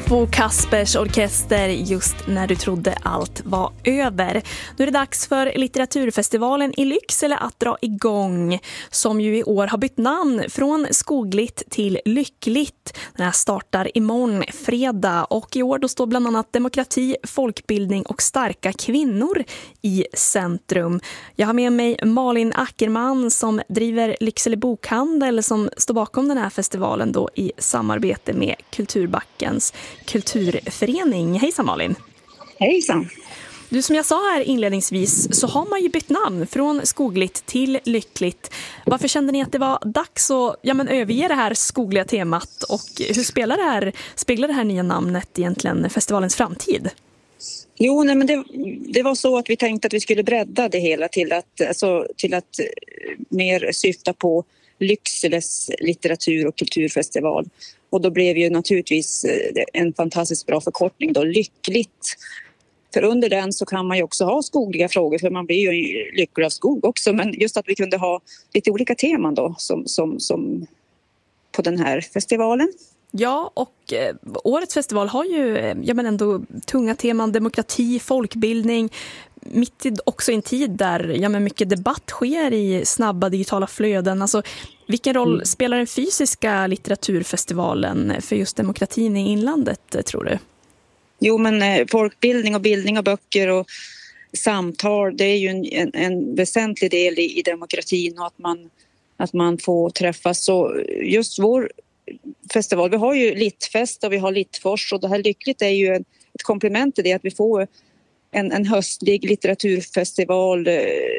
Bo Kaspers Orkester, just när du trodde allt var över. Nu är det dags för litteraturfestivalen i Lycksele att dra igång, som ju i år har bytt namn från Skogligt till Lyckligt. Den här startar imorgon fredag, och i år då står bland annat demokrati, folkbildning och starka kvinnor i centrum. Jag har med mig Malin Ackerman som driver Lycksele bokhandel, som står bakom den här festivalen då i samarbete med Kulturbackens kulturförening. Hejsan Malin. Hejsan. Du, som jag sa här inledningsvis så har man ju bytt namn från Skogligt till Lyckligt. Varför kände ni att det var dags att överge det här skogliga temat, och hur speglar det här nya namnet egentligen festivalens framtid? Jo, nej, men det var så att vi tänkte att vi skulle bredda det hela till att mer syfta på Lyckseles litteratur- och kulturfestival. Och då blev ju naturligtvis en fantastiskt bra förkortning då, Lyckligt. För under den så kan man ju också ha skogliga frågor, för man blir ju lycklig av skog också. Men just att vi kunde ha lite olika teman då som på den här festivalen. Ja, och årets festival har ju ändå tunga teman, demokrati, folkbildning, också i en tid där mycket debatt sker i snabba digitala flöden. Alltså, vilken roll spelar den fysiska litteraturfestivalen för just demokratin i inlandet, tror du? Jo, men folkbildning och bildning av böcker och samtal, det är ju en väsentlig del i demokratin, och att man får träffas. Så just vår festival, vi har ju Littfest och vi har Littfors, och det här Lyckligt är ju ett komplement till det, att vi får en höstlig litteraturfestival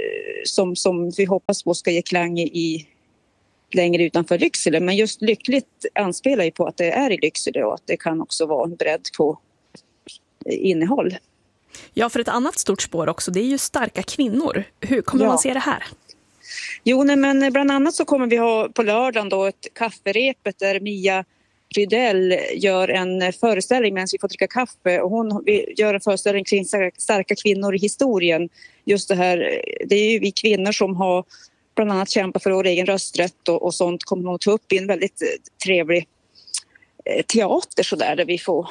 som vi hoppas på ska ge klang i längre utanför Lycksele. Men just Lyckligt anspelar ju på att det är i Lycksele, och att det kan också vara en bredd på innehåll. Ja, för ett annat stort spår också, det är ju starka kvinnor. Hur kommer man se det här? Jo, nej, men bland annat så kommer vi ha på lördagen då ett kafferepet där Mia Rydell gör en föreställning medan vi får dricka kaffe, och hon gör en föreställning kring starka kvinnor i historien. Just det här, det är ju vi kvinnor som har bland annat kämpat för vår egen rösträtt och sånt, kommer hon ta upp i en väldigt trevlig teater så där vi får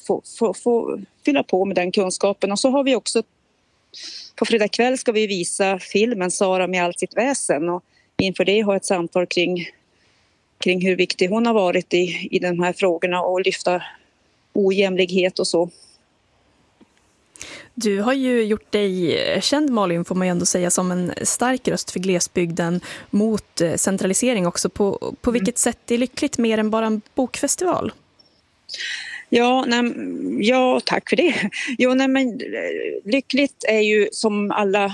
fylla på med den kunskapen. Och så har vi också på fredag kväll ska vi visa filmen Sara med allt sitt väsen, och inför det har ett samtal kring hur viktig hon har varit i de här frågorna och lyfta ojämlikhet och så. Du har ju gjort dig känd, Malin, får man ju ändå säga, som en stark röst för glesbygden mot centralisering också. På vilket sätt är Lyckligt mer än bara en bokfestival? Ja, tack för det. Men Lyckligt är ju som alla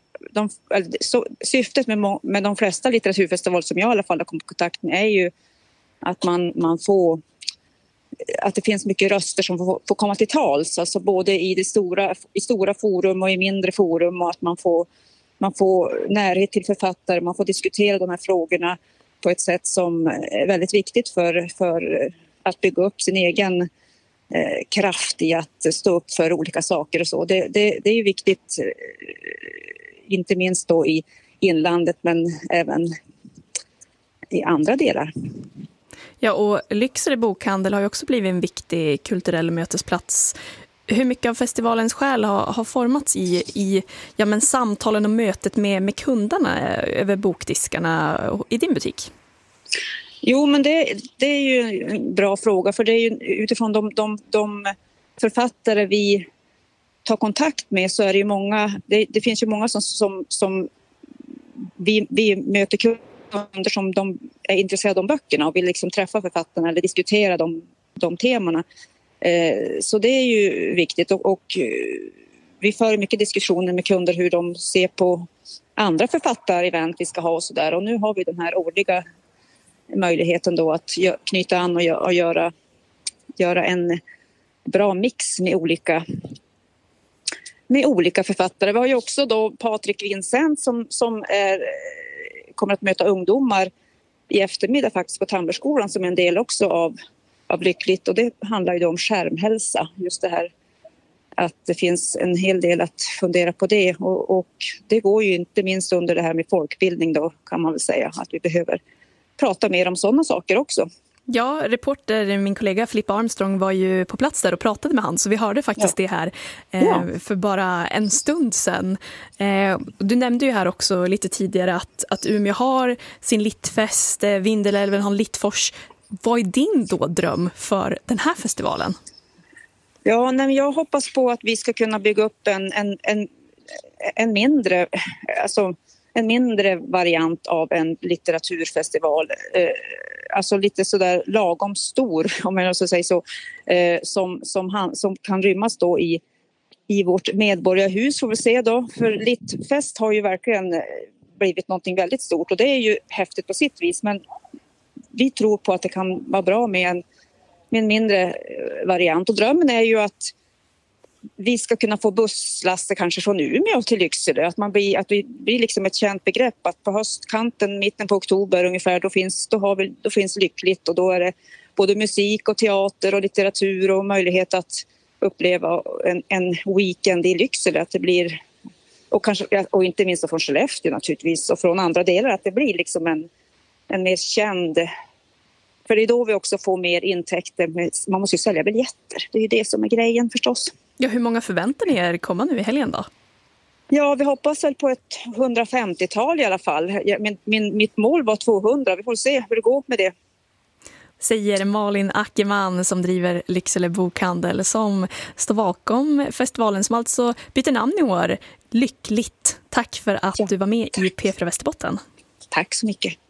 syftet med de flesta litteraturfestivaler som jag i alla fall har kommit i kontakt med är ju att man får, att det finns mycket röster som får komma till tals, alltså både i stora forum och i mindre forum, och att man får närhet till författare, man får diskutera de här frågorna på ett sätt som är väldigt viktigt för att bygga upp sin egen kraft i att stå upp för olika saker och så. Det är ju viktigt, inte minst då i inlandet men även i andra delar. Ja, och Lycksele bokhandel har ju också blivit en viktig kulturell mötesplats. Hur mycket av festivalens själ har formats i samtalen och mötet med kunderna över bokdiskarna i din butik? Jo, men det är ju en bra fråga, för det är ju utifrån de författare vi tar kontakt med, så är det ju många, det finns ju många som vi möter kunder som de är intresserade av böckerna och vill liksom träffa författarna eller diskutera de temana. Så det är ju viktigt, och vi för mycket diskussioner med kunder hur de ser på andra författarevent vi ska ha och sådär, och nu har vi den här årliga möjligheten då att knyta an och göra en bra mix med olika författare. Vi har ju också då Patrik Vincent som kommer att möta ungdomar i eftermiddag faktiskt på Tammerskolan, som är en del också av Lyckligt, och det handlar ju då om skärmhälsa, just det här att det finns en hel del att fundera på det, och det går ju inte minst under det här med folkbildning då, kan man väl säga att vi behöver prata mer om sådana saker också. Ja, reporter, min kollega Filippa Armstrong var ju på plats där och pratade med han, så vi hörde faktiskt det här för bara en stund sedan. Du nämnde ju här också lite tidigare att Umeå har sin littfest, Vindelälven har en littfors. Vad är din då dröm för den här festivalen? Ja, jag hoppas på att vi ska kunna bygga upp en mindre variant av en litteraturfestival. Alltså lite sådär lagom stor, om jag så säger så, som kan rymmas då i vårt medborgarhus, får vi se då. För littfest har ju verkligen blivit någonting väldigt stort och det är ju häftigt på sitt vis, men vi tror på att det kan vara bra med en mindre variant. Och drömmen är ju att vi ska kunna få busslaster kanske från Umeå till Lycksele. Att vi blir liksom ett känt begrepp. Att på höstkanten, mitten på oktober ungefär, då finns Lyckligt. Och då är det både musik och teater och litteratur och möjlighet att uppleva en weekend i Lycksele. Att det blir, och inte minst från Skellefteå naturligtvis och från andra delar. Att det blir liksom en mer känd. För det är då vi också får mer intäkter. Man måste ju sälja biljetter. Det är ju det som är grejen förstås. Ja, hur många förväntar ni er komma nu i helgen då? Ja, vi hoppas väl på ett 150-tal i alla fall. Mitt mål var 200. Vi får se hur det går med det. Säger Malin Ackerman som driver Lycksele bokhandel, som står bakom festivalen som alltså byter namn i år. Lyckligt. Tack för att du var med i P4 Västerbotten. Tack så mycket.